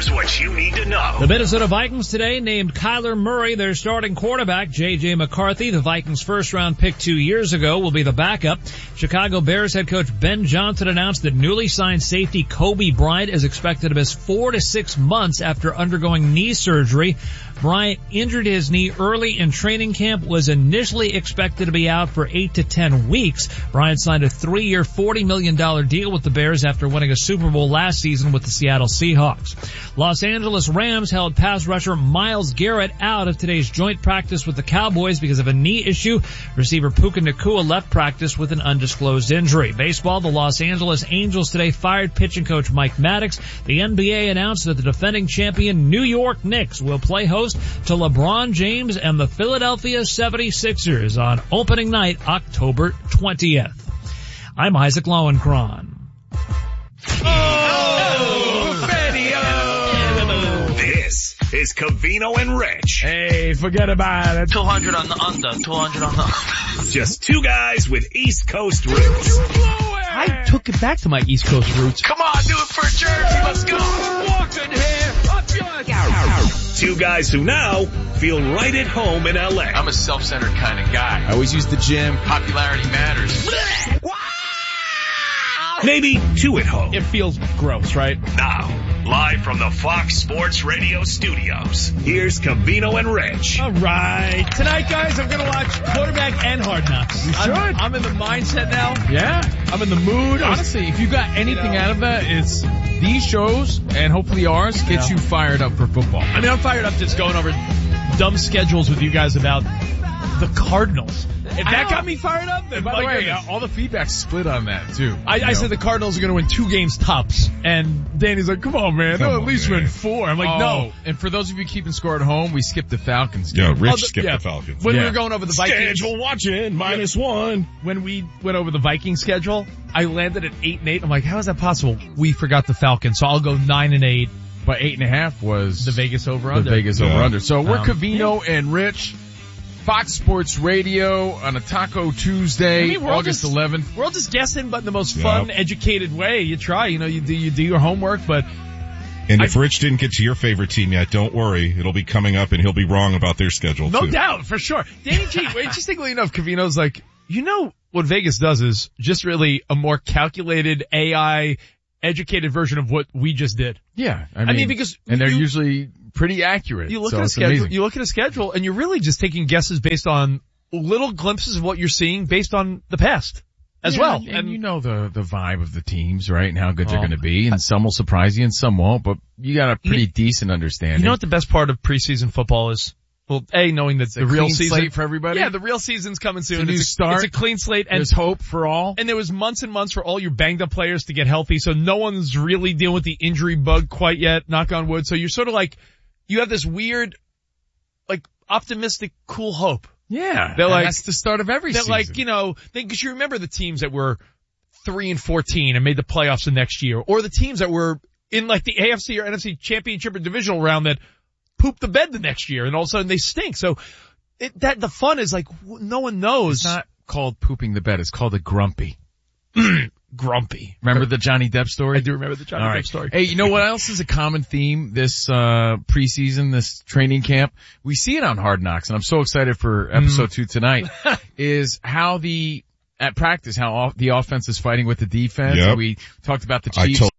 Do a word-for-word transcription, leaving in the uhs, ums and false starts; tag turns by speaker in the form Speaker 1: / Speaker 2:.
Speaker 1: Here's what you need to know.
Speaker 2: The Minnesota Vikings today named Kyler Murray their starting quarterback. J J. McCarthy, the Vikings' first-round pick two years ago, will be the backup. Chicago Bears head coach Ben Johnson announced that newly signed safety Kobe Bryant is expected to miss four to six months after undergoing knee surgery. Bryant injured his knee early in training camp, was initially expected to be out for eight to ten weeks. Bryant signed a three-year, forty million dollars deal with the Bears after winning a Super Bowl last season with the Seattle Seahawks. Los Angeles Rams held pass rusher Myles Garrett out of today's joint practice with the Cowboys because of a knee issue. Receiver Puka Nacua left practice with an undisclosed injury. Baseball, the Los Angeles Angels today fired pitching coach Mike Maddox. The N B A announced that the defending champion New York Knicks will play host to LeBron James and the Philadelphia seventy-sixers on opening night, October twentieth. I'm Isaac Lowenkron.
Speaker 3: Oh, Buffetio!
Speaker 1: This is Covino and Rich.
Speaker 3: Hey, forget about it.
Speaker 4: two hundred on the under, two hundred on the under.
Speaker 1: Just two guys with East Coast roots.
Speaker 2: I took it back to my East Coast roots.
Speaker 4: Come on, do it for Jersey, let's go.
Speaker 3: Walking here, up yours.
Speaker 1: Two guys who now feel right at home in L A.
Speaker 4: I'm a self-centered kind of guy.
Speaker 3: I always use the gym.
Speaker 4: Popularity matters.
Speaker 1: Maybe two at home.
Speaker 2: It feels gross, right?
Speaker 1: Now, live from the Fox Sports Radio studios, here's Covino and Rich.
Speaker 2: All right. Tonight, guys, I'm going to watch Quarterback and Hard Knocks.
Speaker 3: You should.
Speaker 2: I'm, I'm in the mindset now.
Speaker 3: Yeah.
Speaker 2: I'm in the mood.
Speaker 3: Honestly, if you got anything
Speaker 2: You know.
Speaker 3: out of that, it's these shows and hopefully ours get
Speaker 2: Yeah.
Speaker 3: you fired up for football.
Speaker 2: I mean, I'm fired up just going over dumb schedules with you guys about the Cardinals. If
Speaker 3: I
Speaker 2: that
Speaker 3: know.
Speaker 2: got me fired up, then
Speaker 3: By
Speaker 2: my
Speaker 3: the way,
Speaker 2: goodness.
Speaker 3: all the feedback's split on that too.
Speaker 2: I, I said the Cardinals are going to win two games tops, and Danny's like, "Come on, man,
Speaker 3: Come
Speaker 2: they'll
Speaker 3: on,
Speaker 2: at least
Speaker 3: man.
Speaker 2: win four." I'm like,
Speaker 3: Oh,
Speaker 2: "No."
Speaker 3: And for those of you keeping score at home, we skipped the Falcons.
Speaker 5: Yeah,
Speaker 3: game.
Speaker 5: Rich
Speaker 2: Oh, the-
Speaker 5: skipped
Speaker 2: yeah.
Speaker 5: the Falcons.
Speaker 2: When
Speaker 3: Yeah.
Speaker 2: we were going over the Vikings,
Speaker 5: Schedule watching, minus one.
Speaker 2: when we went over the Viking schedule, I landed at eight and eight. I'm like, "How is that possible?" We forgot the Falcons, so I'll go nine and eight.
Speaker 3: But eight and a half was
Speaker 2: The Vegas over
Speaker 3: the
Speaker 2: under.
Speaker 3: Vegas
Speaker 5: Yeah.
Speaker 3: over under. So we're
Speaker 2: Um,
Speaker 3: Covino and Rich, Fox Sports Radio on a Taco Tuesday,
Speaker 2: I mean, we're all
Speaker 3: August
Speaker 2: just-
Speaker 3: eleventh.
Speaker 2: We're all just guessing, but in the most
Speaker 5: Yeah.
Speaker 2: fun, educated way. You try, you know, you do you do your homework, but
Speaker 5: And if Rich didn't get to your favorite team yet, don't worry. It'll be coming up and he'll be wrong about their schedule
Speaker 2: no
Speaker 5: too.
Speaker 2: doubt for sure. Danny G, interestingly enough, Covino's like, you know, what Vegas does is just really a more calculated A I educated version of what we just did.
Speaker 3: Yeah, I mean,
Speaker 2: mean, because
Speaker 3: and they're
Speaker 2: you-
Speaker 3: usually pretty accurate.
Speaker 2: You look
Speaker 3: so
Speaker 2: at a
Speaker 3: it's
Speaker 2: schedule,
Speaker 3: amazing.
Speaker 2: you look at a schedule, and you're really just taking guesses based on little glimpses of what you're seeing based on the past as
Speaker 3: Yeah,
Speaker 2: well.
Speaker 3: and, and you know the the vibe of the teams, right? And how good they're
Speaker 2: Oh.
Speaker 3: going to be, and some will surprise you and some won't. But you got a pretty
Speaker 2: You-
Speaker 3: decent understanding.
Speaker 2: You know what the best part of preseason football is? Well, A, knowing that the
Speaker 3: a
Speaker 2: real
Speaker 3: clean
Speaker 2: season
Speaker 3: slate for everybody.
Speaker 2: Yeah, the real season's coming soon.
Speaker 3: It's a new
Speaker 2: it's, a,
Speaker 3: start.
Speaker 2: it's a clean slate, and
Speaker 3: There's hope for all.
Speaker 2: and there was months and months for all your banged up players to get healthy, so no one's really dealing with the injury bug quite yet, knock on wood. So you're sort of like, you have this weird, like, optimistic, cool hope.
Speaker 3: Yeah,
Speaker 2: They're
Speaker 3: and
Speaker 2: like-
Speaker 3: that's the start of every
Speaker 2: That
Speaker 3: season.
Speaker 2: like, you know, because you remember the teams that were three and fourteen and made the playoffs the next year, or the teams that were in like the A F C or N F C championship or divisional round that pooped the bed the next year, and all of a sudden they stink. So it, that the fun is like w- no one knows.
Speaker 3: It's not called pooping the bed. It's called a grumpy.
Speaker 2: Grumpy.
Speaker 3: Remember the Johnny Depp story?
Speaker 2: I do remember the Johnny
Speaker 3: All
Speaker 2: Depp
Speaker 3: right.
Speaker 2: story.
Speaker 3: Hey, you know what else is a common theme this uh preseason, this training camp? We see it on Hard Knocks, and I'm so excited for episode two tonight, is how the, at practice, how off, the offense is fighting with the defense.
Speaker 5: Yep.
Speaker 3: We talked about the
Speaker 5: I
Speaker 3: Chiefs.
Speaker 5: told